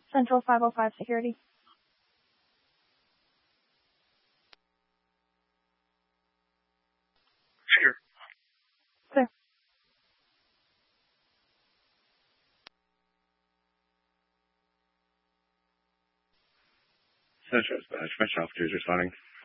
Central 505 Security. Sure. Clear. Central Dispatch, Metro officers responding.